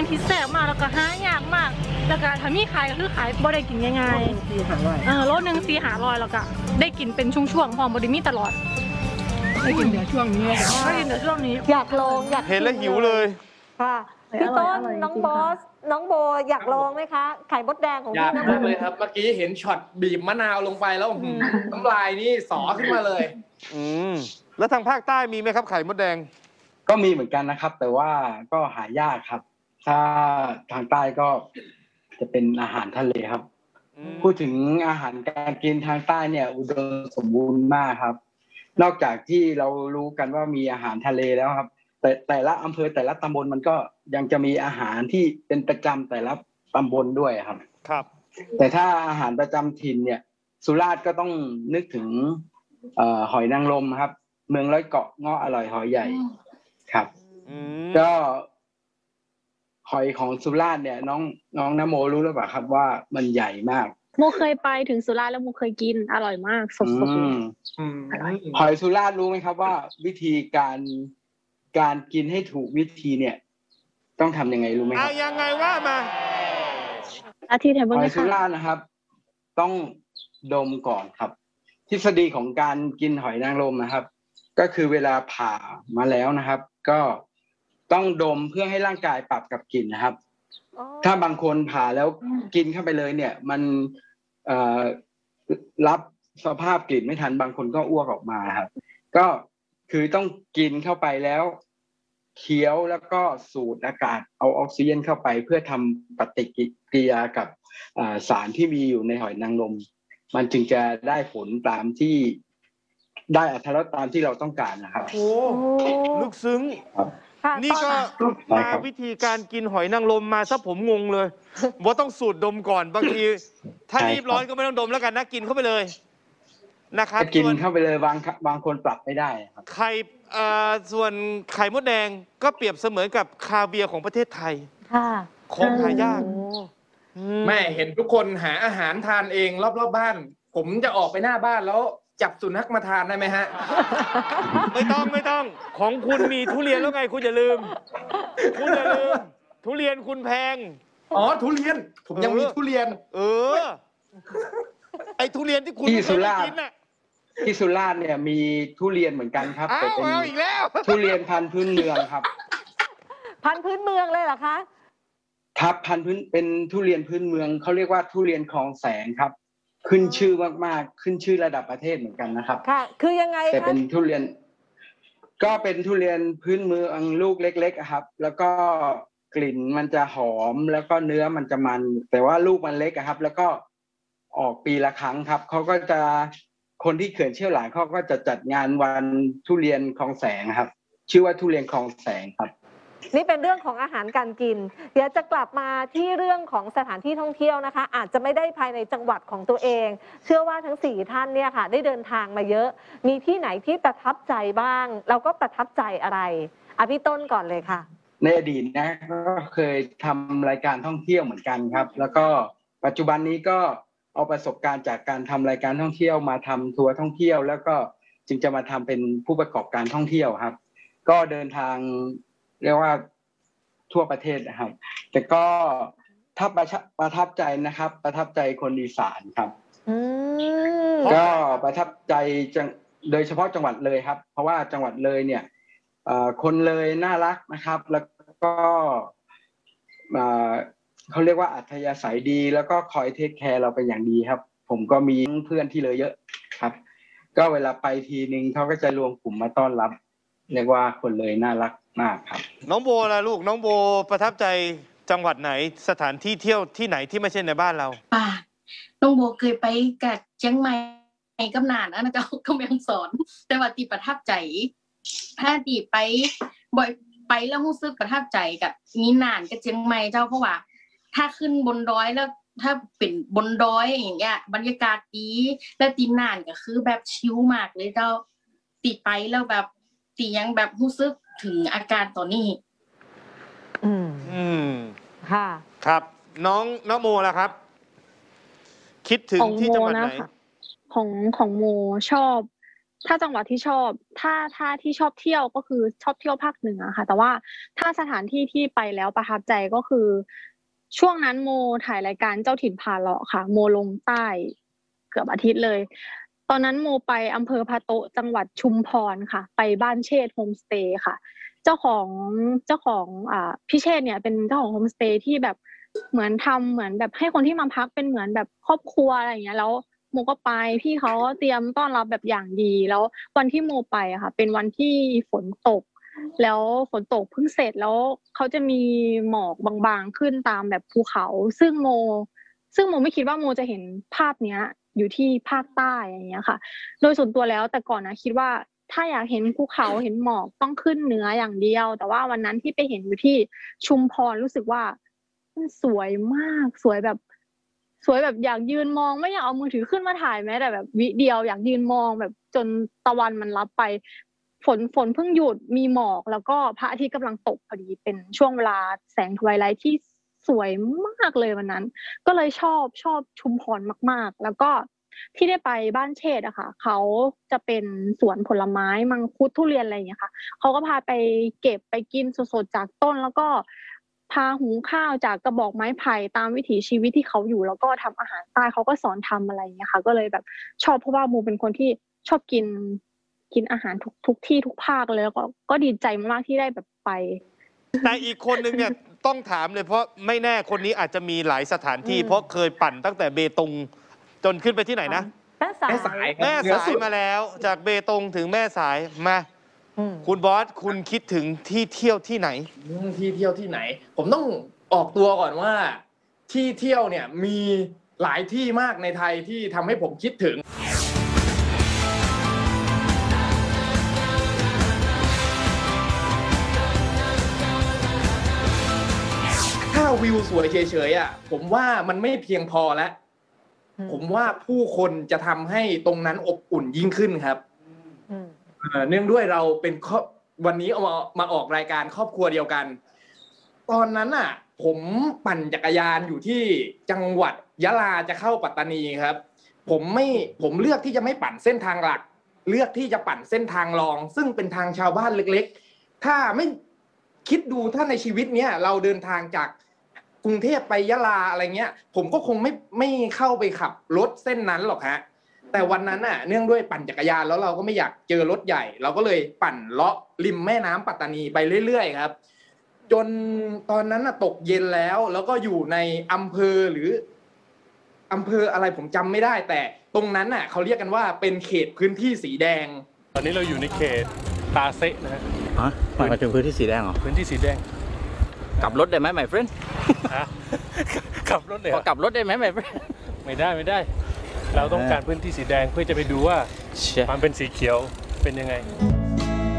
ที่แซ่บมากแล้วก็หายากมากแล้วก็ถ้ามีขายก็คือขายบ่ได้กินง่ายๆโลนึง400-500แล้วก็ได้กินเป็นช่วงๆพร้อมบ่ได้มีตลอดได้กินเดี๋ยวช่วงนี้ได้กินเดี๋ยวช่วงนี้อยากลองอยากเห็นแล้วหิวเลยค่ะพี่ต้นน้องบอสน้องโบอยากลองไหมคะไข่มดแดงของพี่น้ำมนต์เลยครับเมื่อกี้เห็นช็อตบีบมะนาวลงไปแล้วน้ำลายนี่สอขึ้นมาเลยแล้วทางภาคใต้มีไหมครับไข่มดแดงก็มีเหมือนกันนะครับแต่ว่าก็หายากครับถ้าทางใต้ก็จะเป็นอาหารทะเลครับพูดถึงอาหารการกินทางใต้เนี่ยอุดมสมบูรณ์มากครับนอกจากที่เรารู้กันว่ามีอาหารทะเลแล้วครับแต่ละอำเภอแต่ละตำบลมันก็ยังจะมีอาหารที่เป็นประจำแต่ละตำบลด้วยครับครับแต่ถ้าอาหารประจำถิ่นเนี่ยสุราษฎร์ก็ต้องนึกถึงหอยนางรมครับเมืองร้อยเกาะเงาะอร่อยหอยใหญ่ครับก็หอยของสุราษฎร์เนี่ยน้องนโมรู้หรือเปล่าครับว่ามันใหญ่มากโมเคยไปถึงสุราษฎร์แล้วโมเคยกินอร่อยมากสดๆหอยสุราษฎร์รู้ไหมครับว่าวิธีการกินให้ถูกวิธีเนี่ยต้องทำยังไงรู้ไหมครับยังไงว่ามาหอยสุราษฎร์นะครับต้องดมก่อนครับทฤษฎีของการกินหอยนางรมนะครับก็คือเวลาผ่ามาแล้วนะครับก็ต้องดมเพื่อให้ร่างกายปรับกับกลิ่นนะครับถ้าบางคนผ่าแล้วกินเข้าไปเลยเนี่ยมันรับสภาพกลิ่นไม่ทันบางคนก็อ้วกออกมาครับก็คือต้องกินเข้าไปแล้วเคี้ยวแล้วก็สูดอากาศเอาออกซิเจนเข้าไปเพื่อทำปฏิกิริยากับสารที่มีอยู่ในหอยนางรมมันจึงจะได้ผลตามที่ได้อรรถรสตามที่เราต้องการนะครับโอ้ลึกซึ้งนี่ก็มาวิธีการกินหอยนางรมมาซะผมงงเลยว่าต้องสูดดมก่อนบางทีถ้ารีบร้อนก็ไม่ต้องดมแล้วกันนะกินเข้าไปเลยนะครับกินเข้าไปเลยบางคนปรับไม่ได้ครับไข่ส่วนไข่มดแดงก็เปรียบเสมือนกับคาเวียร์ของประเทศไทยของหายากแม่เห็นทุกคนหาอาหารทานเองรอบๆบ้านผมจะออกไปหน้าบ้านแล้วจับสุนัขมาทานได้ไหมฮะไม่ต้องของคุณมีทุเรียนแล้วไงคุณอย่าลืมทุเรียนคุณแพงทุเรียนผมยังมีทุเรียนไอ้ทุเรียนที่คุณที่สุราษฎร์ที่สุราษฎร์เนี่ยมีทุเรียนเหมือนกันครับแต่เป็นอีกแล้วทุเรียนพันธุ์พื้นเมืองครับพันธุ์พื้นเมืองเลยเหรอคะครับพันธุ์พื้นเป็นทุเรียนพื้นเมืองเขาเรียกว่าทุเรียนคลองแสงครับขึ้นชื่อมากๆขึ้นชื่อระดับประเทศเหมือนกันนะครับค่ะคือยังไงแต่เป็นทุเรียนก็เป็นทุเรียนพื้นเมืองลูกเล็กๆครับแล้วก็กลิ่นมันจะหอมแล้วก็เนื้อมันจะมันแต่ว่าลูกมันเล็กครับแล้วก็ออกปีละครั้งครับเขาก็จะคนที่เขื่อนเชี่ยวหลานเขาก็จะจัดงานวันทุเรียนคลองแสงครับชื่อว่าทุเรียนคลองแสงครับนี่เป็นเรื่องของอาหารการกินเดี๋ยวจะกลับมาที่เรื่องของสถานที่ท่องเที่ยวนะคะอาจจะไม่ได้ภายในจังหวัดของตัวเองเชื่อว่าทั้ง4ท่านเนี่ยค่ะได้เดินทางมาเยอะมีที่ไหนที่ประทับใจบ้างเราก็ประทับใจอะไรพี่ต้นก่อนเลยค่ะในอดีตนะก็เคยทำรายการท่องเที่ยวเหมือนกันครับแล้วก็ปัจจุบันนี้ก็เอาประสบการณ์จากการทำรายการท่องเที่ยวมาทำทัวร์ท่องเที่ยวแล้วก็จึงจะมาทำเป็นผู้ประกอบการท่องเที่ยวครับก็เดินทางเรียกว่าทั่วประเทศนะครับแต่ก็ถ้าประทับใจนะครับประทับใจคนอีสานครับก็ประทับใจโดยเฉพาะจังหวัดเลยครับเพราะว่าจังหวัดเลยเนี่ยคนเลยน่ารักนะครับแล้วก็เขาเรียกว่าอัธยาศัยดีแล้วก็คอยเทคแคร์เราเป็นอย่างดีครับผมก็มีเพื่อนที่เลยเยอะครับก็เวลาไปทีนึงเขาก็จะรวมกลุ่มมาต้อนรับเรียกว่าคนเลยน่ารักมากครับน้องโบล่ะลูกน้องโบประทับใจจังหวัดไหนสถานที่เที่ยวที่ไหนที่ไม่ใช่ในบ้านเราน้องโบเคยไปกับเชียงใหม่กับน่านนะเจ้าก็ไม่ต้องสอนแต่ว่าที่ประทับใจถ้าที่ไปบ่อยไปแล้วรู้สึกประทับใจกับมีน่านกับเชียงใหม่เจ้าเพราะว่าถ้าขึ้นบนดอยแล้วถ้าเป็นบนดอยอย่างเงี้ยบรรยากาศดีแล้วตีน่านก็คือแบบชิลมากเลยเจ้าตีไปแล้วแบบตียังแบบรู้สึกถึงอาการตอนนี้ค่ะครับน้องโมล่ะครับคิดถึงที่จังหวัดไหนของโมชอบถ้าจังหวัดที่ชอบถ้าที่ชอบเที่ยวก็คือชอบเที่ยวภาคเหนือค่ะแต่ว่าถ้าสถานที่ที่ไปแล้วประทับใจก็คือช่วงนั้นโมถ่ายรายการเจ้าถิ่นพาเลาะค่ะโมลงใต้เกือบอาทิตย์เลยตอนนั้นโมไปอำเภอพะโตะจังหวัดชุมพรค่ะไปบ้านเชษฐ์โฮมสเตย์ค่ะเจ้าของพี่เชษฐ์เนี่ยเป็นเจ้าของโฮมสเตย์ที่แบบเหมือนทำเหมือนแบบให้คนที่มาพักเป็นเหมือนแบบครอบครัวอะไรอย่างเงี้ยแล้วโมก็ไปพี่เขาก็เตรียมต้อนรับแบบอย่างดีแล้ววันที่โมไปอะค่ะเป็นวันที่ฝนตกแล้วฝนตกเพิ่งเสร็จแล้วเขาจะมีหมอกบางๆขึ้นตามแบบภูเขาซึ่งโมไม่คิดว่าโมจะเห็นภาพเนี้ยอยู่ที่ภาคใต้อย่างเงี้ยค่ะโดยส่วนตัวแล้วแต่ก่อนนะคิดว่าถ้าอยากเห็นภูเขาเห็นหมอกต้องขึ้นเหนืออย่างเดียวแต่ว่าวันนั้นที่ไปเห็นอยู่ที่ชุมพรรู้สึกว่ามันสวยมากสวยแบบอยากยืนมองไม่อยากเอามือถือขึ้นมาถ่ายแม้แต่แบบวิเดียวอยากยืนมองแบบจนตะวันมันลับไปฝนเพิ่งหยุดมีหมอกแล้วก็พระอาทิตย์กำลังตกพอดีเป็นช่วงเวลาแสงทไวไลท์ที่สวยมากเลยวันนั้นก็เลยชอบชุมพรมากๆแล้วก็ที่ได้ไปบ้านเชษฐ์อะค่ะเขาจะเป็นสวนผลไม้มังคุดทุเรียนอะไรอย่างเงี้ยค่ะเขาก็พาไปเก็บไปกินสดๆจากต้นแล้วก็พาหุงข้าวจากกระบอกไม้ไผ่ตามวิถีชีวิตที่เขาอยู่แล้วก็ทำอาหารใต้เขาก็สอนทำอะไรอย่างเงี้ยค่ะก็เลยแบบชอบเพราะว่าโมเป็นคนที่ชอบกินอาหารทุกที่ทุกภาคเลยแล้วก็ดีใจมากที่ได้แบบไปแต่อีกคนนึงเนี่ยต้องถามเลยเพราะไม่แน่คนนี้อาจจะมีหลายสถานที่เพราะเคยปั่นตั้งแต่เบตงจนขึ้นไปที่ไหนนะแม่สายแม่สายมาแล้วจากเบตงถึงแม่สายมาคุณบอสคุณคิดถึงที่เที่ยวที่ไหนที่เที่ยวที่ไหนผมต้องออกตัวก่อนว่าที่เที่ยวเนี่ยมีหลายที่มากในไทยที่ทำให้ผมคิดถึงถ้าวิวสวยเฉยๆอ่ะผมว่ามันไม่เพียงพอแล้วผมว่าผู้คนจะทำให้ตรงนั้นอบอุ่นยิ่งขึ้นครับเนื่องด้วยเราเป็นวันนี้เอามาออกรายการครอบครัวเดียวกันตอนนั้นอ่ะผมปั่นจักรยานอยู่ที่จังหวัดยะลาจะเข้าปัตตานีครับผมเลือกที่จะไม่ปั่นเส้นทางหลักเลือกที่จะปั่นเส้นทางรองซึ่งเป็นทางชาวบ้านเล็กๆถ้าไม่คิดดูถ้าในชีวิตเนี้ยเราเดินทางจากกรุงเทพไปยะลาอะไรเงี้ยผมก็คงไม่เข้าไปขับรถเส้นนั้นหรอกฮะแต่วันนั้นน่ะเนื่องด้วยปั่นจักรยานแล้วเราก็ไม่อยากเจอรถใหญ่เราก็เลยปั่นเลาะริมแม่น้ำปัตตานีไปเรื่อยๆครับจนตอนนั้นน่ะตกเย็นแล้วก็อยู่ในอำเภอหรืออำเภออะไรผมจำไม่ได้แต่ตรงนั้นน่ะเขาเรียกกันว่าเป็นเขตพื้นที่สีแดงตอนนี้เราอยู่ในเขตตาเซะนะฮะมาถึงพื้นที่สีแดงเหรอพื้นที่สีแดงกลับรถได้ไหมmy friend กลับรถเลยพอกลับรถได้ไหมmy friend ไม่ได้เราต้องการพื้นที่สีแดงเพื่อจะไปดูว่ามันเป็นสีเขียวเป็นยังไง